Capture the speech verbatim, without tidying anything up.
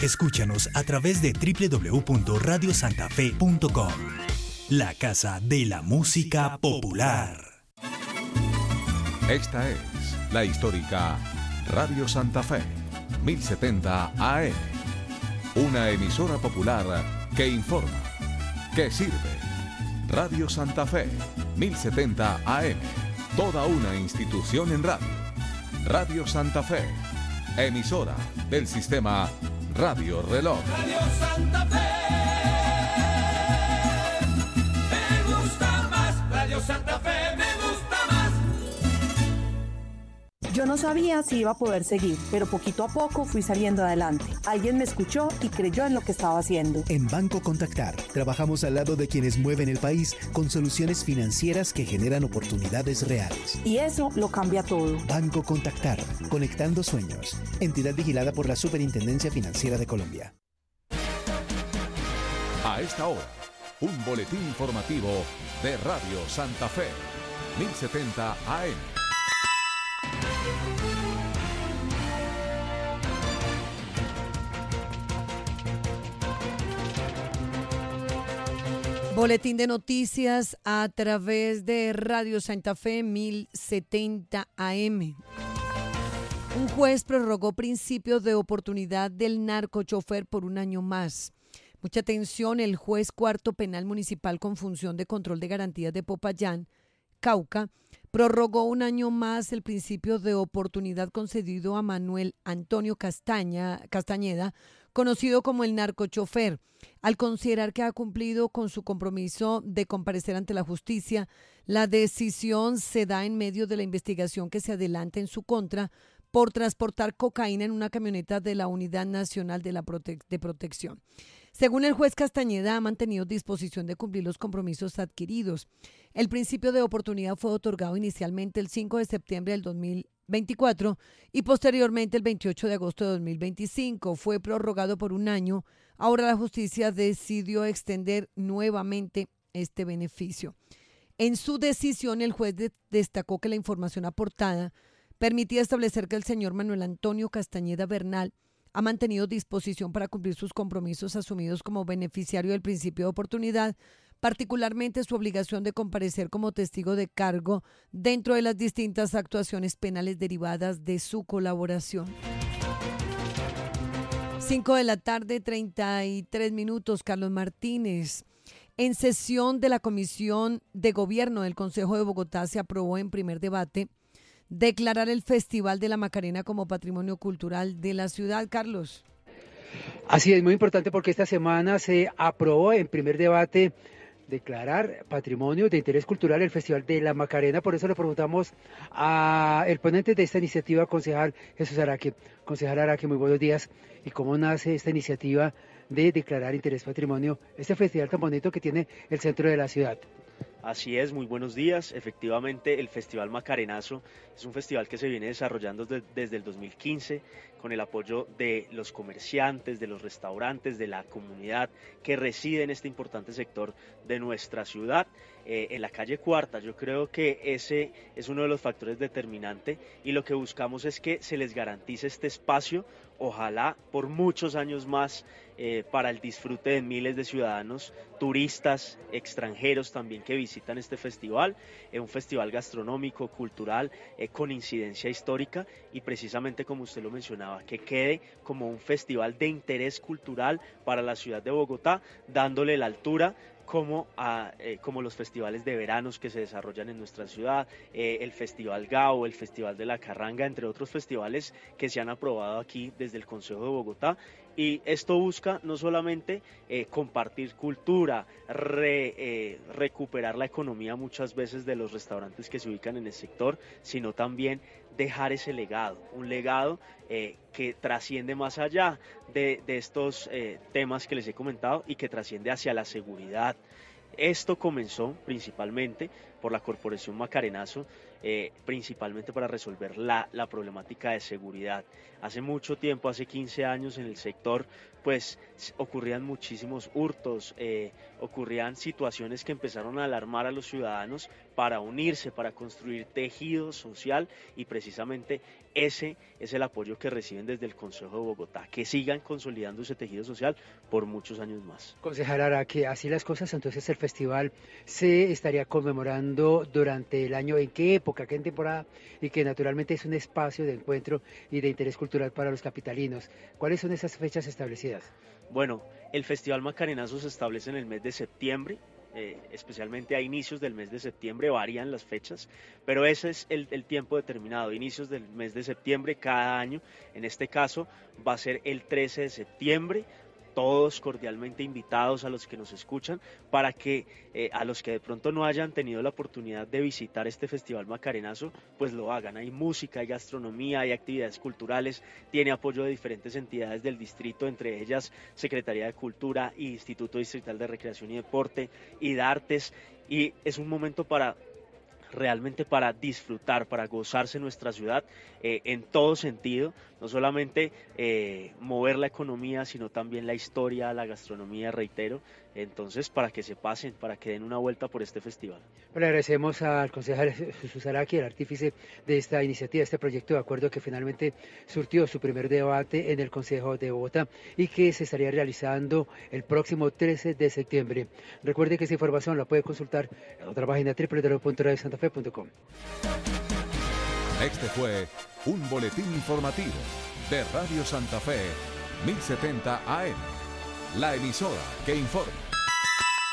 Escúchanos a través de doble u doble u doble u punto radio santa fe punto com. La casa de la música popular. Esta es la histórica Radio Santa Fe, mil setenta A M. Una emisora popular que informa, que sirve. Radio Santa Fe, mil setenta A M. Toda una institución en radio. Radio Santa Fe, emisora del sistema Radio Reloj. Radio Santa Fe, me gusta más. Radio Santa Fe, me gusta más. Yo no sabía si iba a poder seguir, pero poquito a poco fui saliendo adelante. Alguien me escuchó y creyó en lo que estaba haciendo. En Banco Contactar, trabajamos al lado de quienes mueven el país con soluciones financieras que generan oportunidades reales. Y eso lo cambia todo. Banco Contactar, conectando sueños. Entidad vigilada por la Superintendencia Financiera de Colombia. A esta hora, un boletín informativo de Radio Santa Fe, mil setenta A M. Boletín de noticias a través de Radio Santa Fe mil setenta A M. Un juez prorrogó principios de oportunidad del narcochofer por un año más. Mucha atención, el juez cuarto penal municipal con función de control de garantías de Popayán, Cauca, prorrogó un año más el principio de oportunidad concedido a Manuel Antonio Castaña, Castañeda, conocido como el narcochofer, al considerar que ha cumplido con su compromiso de comparecer ante la justicia. La decisión se da en medio de la investigación que se adelanta en su contra por transportar cocaína en una camioneta de la Unidad Nacional de, la Prote- de Protección. Según el juez Castañeda, ha mantenido disposición de cumplir los compromisos adquiridos. El principio de oportunidad fue otorgado inicialmente el cinco de septiembre del dos mil veinticuatro y posteriormente el veintiocho de agosto de dos mil veinticinco. Fue prorrogado por un año. Ahora la justicia decidió extender nuevamente este beneficio. En su decisión, el juez de- destacó que la información aportada permitía establecer que el señor Manuel Antonio Castañeda Bernal ha mantenido disposición para cumplir sus compromisos asumidos como beneficiario del principio de oportunidad, particularmente su obligación de comparecer como testigo de cargo dentro de las distintas actuaciones penales derivadas de su colaboración. cinco de la tarde, treinta y tres minutos, Carlos Martínez. En sesión de la Comisión de Gobierno del Consejo de Bogotá se aprobó en primer debate declarar el Festival de la Macarena como Patrimonio Cultural de la ciudad. Carlos. Así es, muy importante porque esta semana se aprobó en primer debate declarar patrimonio de interés cultural el Festival de la Macarena. Por eso le preguntamos al ponente de esta iniciativa, concejal Jesús Araque. Concejal Araque, muy buenos días. ¿Y cómo nace esta iniciativa de declarar interés patrimonio este festival tan bonito que tiene el centro de la ciudad? Así es, muy buenos días. Efectivamente, el Festival Macarenazo es un festival que se viene desarrollando desde, desde el dos mil quince con el apoyo de los comerciantes, de los restaurantes, de la comunidad que reside en este importante sector de nuestra ciudad. Eh, en la calle Cuarta, yo creo que ese es uno de los factores determinantes y lo que buscamos es que se les garantice este espacio, ojalá por muchos años más, eh, para el disfrute de miles de ciudadanos, turistas, extranjeros también que visitan este festival, eh, un festival gastronómico, cultural, eh, con incidencia histórica y precisamente como usted lo mencionaba, que quede como un festival de interés cultural para la ciudad de Bogotá, dándole la altura como, a, eh, como los festivales de veranos que se desarrollan en nuestra ciudad, eh, el Festival Gao, el Festival de la Carranga, entre otros festivales que se han aprobado aquí desde el Consejo de Bogotá. Y esto busca no solamente eh, compartir cultura, re, eh, recuperar la economía muchas veces de los restaurantes que se ubican en el sector, sino también dejar ese legado, un legado eh, que trasciende más allá de, de estos eh, temas que les he comentado y que trasciende hacia la seguridad. Esto comenzó principalmente por la Corporación Macarenazo, eh, principalmente para resolver la, la problemática de seguridad. Hace mucho tiempo, hace quince años en el sector, pues ocurrían muchísimos hurtos, eh, ocurrían situaciones que empezaron a alarmar a los ciudadanos para unirse, para construir tejido social, y precisamente ese es el apoyo que reciben desde el Consejo de Bogotá, que sigan consolidando ese tejido social por muchos años más. Concejal Lara, que así las cosas, entonces el festival se estaría conmemorando durante el año, ¿en qué época, qué temporada? Y que naturalmente es un espacio de encuentro y de interés cultural para los capitalinos. ¿Cuáles son esas fechas establecidas? Bueno, el Festival Macarenazo se establece en el mes de septiembre, eh, especialmente a inicios del mes de septiembre, varían las fechas, pero ese es el, el tiempo determinado, inicios del mes de septiembre cada año. En este caso va a ser el trece de septiembre, todos cordialmente invitados a los que nos escuchan, para que eh, a los que de pronto no hayan tenido la oportunidad de visitar este Festival Macarenazo, pues lo hagan. Hay música, hay gastronomía, hay actividades culturales, tiene apoyo de diferentes entidades del distrito, entre ellas Secretaría de Cultura y Instituto Distrital de Recreación y Deporte y de Artes, y es un momento para realmente para disfrutar, para gozarse nuestra ciudad eh, en todo sentido, no solamente eh, mover la economía, sino también la historia, la gastronomía, reitero. Entonces, para que se pasen, para que den una vuelta por este festival. Bueno, agradecemos al concejal Jesús Araqui, el artífice de esta iniciativa, este proyecto de acuerdo que finalmente surtió su primer debate en el Consejo de Bogotá y que se estaría realizando el próximo trece de septiembre. Recuerde que esta información la puede consultar en otra página, doble u doble u doble u punto radio santa fe punto com. Este fue un boletín informativo de Radio Santa Fe, mil setenta A M, la emisora que informa.